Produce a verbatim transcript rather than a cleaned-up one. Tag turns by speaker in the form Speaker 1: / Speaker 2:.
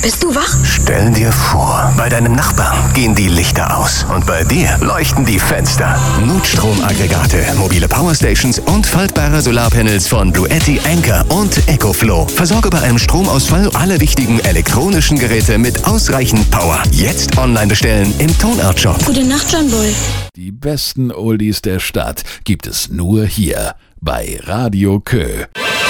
Speaker 1: Bist du wach?
Speaker 2: Stell dir vor, bei deinem Nachbarn gehen die Lichter aus und bei dir leuchten die Fenster. Notstromaggregate, mobile Powerstations und faltbare Solarpanels von Bluetti, Anker und EcoFlow. Versorge bei einem Stromausfall alle wichtigen elektronischen Geräte mit ausreichend Power. Jetzt online bestellen im Tonart Shop.
Speaker 1: Gute Nacht, John Boy.
Speaker 3: Die besten Oldies der Stadt gibt es nur hier bei Radio Kö.